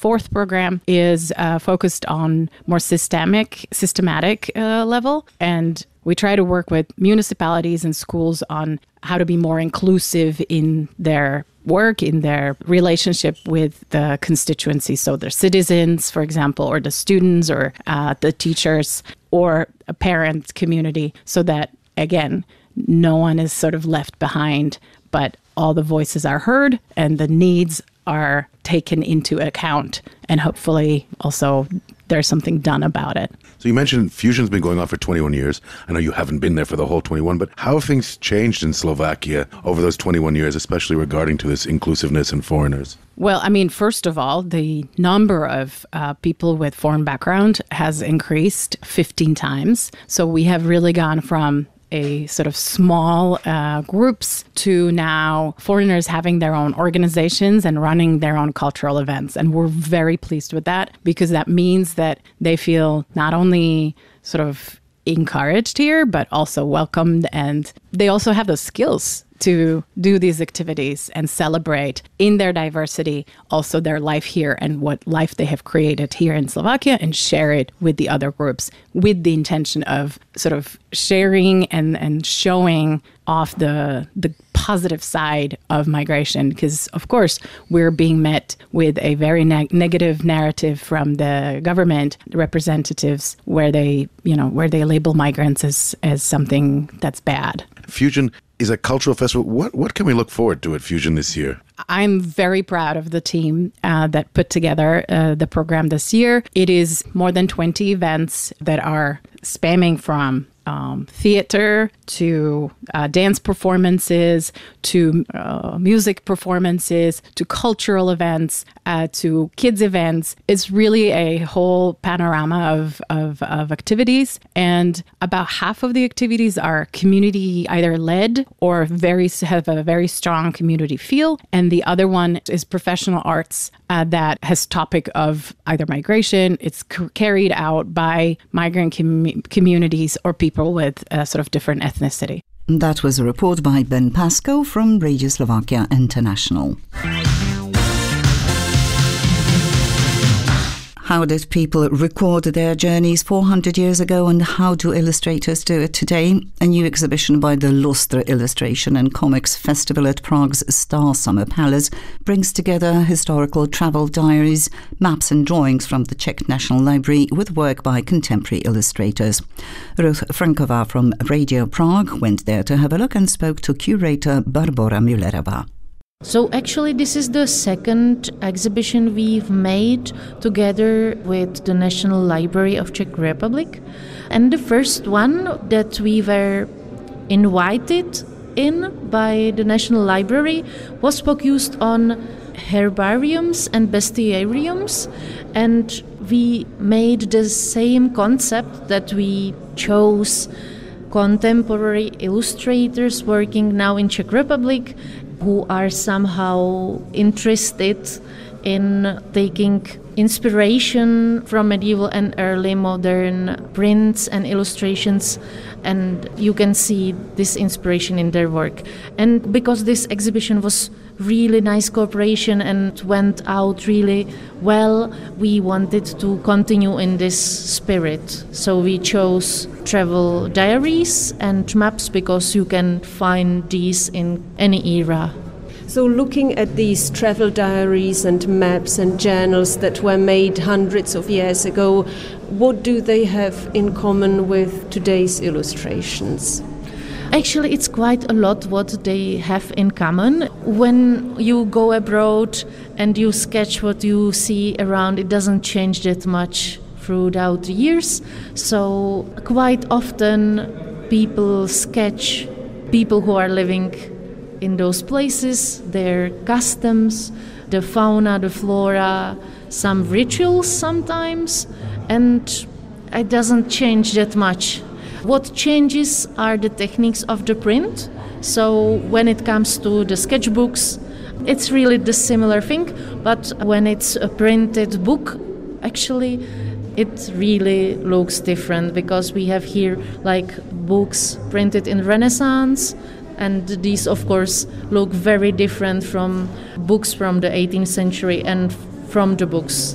fourth program is focused on more systematic level. And we try to work with municipalities and schools on how to be more inclusive in their work, in their relationship with the constituency. So their citizens, for example, or the students or the teachers or a parent community, so that, again, no one is sort of left behind, but all the voices are heard and the needs are taken into account. And hopefully also there's something done about it. So you mentioned Fusion's been going on for 21 years. I know you haven't been there for the whole 21, but how have things changed in Slovakia over those 21 years, especially regarding to this inclusiveness and foreigners? Well, I mean, first of all, the number of people with foreign background has increased 15 times. So we have really gone from a sort of small groups to now foreigners having their own organizations and running their own cultural events. And we're very pleased with that, because that means that they feel not only sort of encouraged here, but also welcomed. And they also have the skills to do these activities and celebrate in their diversity also their life here and what life they have created here in Slovakia, and share it with the other groups with the intention of sort of sharing and showing off the positive side of migration. Because, of course, we're being met with a very negative narrative from the government representatives where they label migrants as something that's bad. Fusion is a cultural festival. What can we look forward to at Fusion this year? I'm very proud of the team that put together the program this year. It is more than 20 events that are spanning from theater to dance performances, to music performances, to cultural events, to kids events. It's really a whole panorama of activities. And about half of the activities are community either led or have a very strong community feel. And the other one is professional arts that has topic of either migration. It's carried out by migrant communities or people with sort of different ethnicity. That was a report by Ben Pascoe from Radio Slovakia International. How did people record their journeys 400 years ago, and how do illustrators do it today? A new exhibition by the Lustre Illustration and Comics Festival at Prague's Star Summer Palace brings together historical travel diaries, maps and drawings from the Czech National Library with work by contemporary illustrators. Ruth Franková from Radio Prague went there to have a look and spoke to curator Barbora Müllerová. So actually this is the second exhibition we've made together with the National Library of Czech Republic. And the first one that we were invited in by the National Library was focused on herbariums and bestiariums. And we made the same concept, that we chose contemporary illustrators working now in Czech Republic who are somehow interested in taking inspiration from medieval and early modern prints and illustrations, and you can see this inspiration in their work. And because this exhibition was really nice cooperation and went out really well, we wanted to continue in this spirit. So we chose travel diaries and maps because you can find these in any era. So looking at these travel diaries and maps and journals that were made hundreds of years ago, what do they have in common with today's illustrations? Actually, it's quite a lot what they have in common. When you go abroad and you sketch what you see around, it doesn't change that much throughout the years. So quite often people sketch people who are living in those places, their customs, the fauna, the flora, some rituals sometimes, and it doesn't change that much. What changes are the techniques of the print. So when it comes to the sketchbooks, it's really the similar thing, but when it's a printed book, actually it really looks different, because we have here like books printed in Renaissance, and these of course look very different from books from the 18th century and from the books